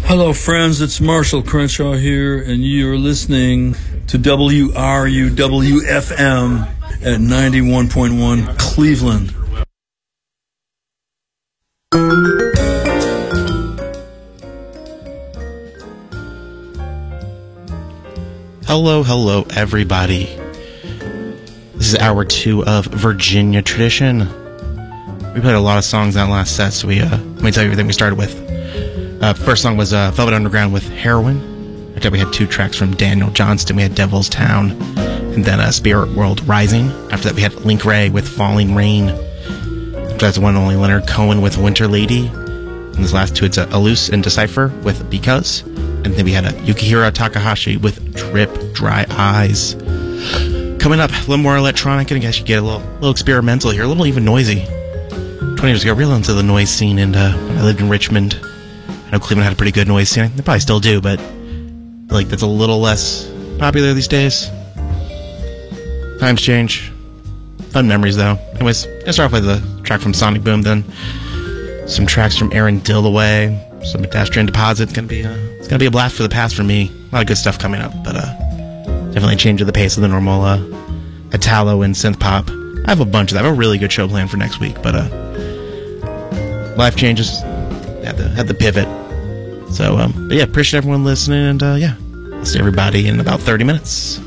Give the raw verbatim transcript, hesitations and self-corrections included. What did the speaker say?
Hello, friends. It's Marshall Crenshaw here, and you're listening to W R U W F M at ninety-one point one Cleveland. Hello, hello, everybody. This is hour two of Virginia Tradition. We played a lot of songs in that last set, so we, uh, let me tell you everything we started with. Uh, first song was uh, Velvet Underground with Heroin. After that, we had two tracks from Daniel Johnston. We had Devil's Town, and then uh, Spirit World Rising. After that, we had Link Ray with Falling Rain. After that's one and only Leonard Cohen with Winter Lady. And this last two, it's uh, Alus and Decipher with Because. And then we had uh, Yukihiro Takahashi with Drip Dry Eyes. Coming up, a little more electronic, and I guess you get a little, little experimental here, a little even noisy. twenty years ago, real into the noise scene, and uh, when I lived in Richmond. I know Cleveland had a pretty good noise scene. They probably still do, but I feel like that's a little less popular these days. Times change. Fun memories, though. Anyways, let's start off with a track from Sonic Boom, then some tracks from Aaron Dillaway, some Pedestrian Deposit. It's gonna be a, it's gonna be a blast for the past for me. A lot of good stuff coming up, but uh, definitely a change of the pace of the normal uh, Italo and synth pop. I have a bunch of that. I have a really good show planned for next week, but uh, life changes. Had the, had the pivot. So, um, but yeah, appreciate everyone listening, and uh, yeah, I'll see everybody in about thirty minutes.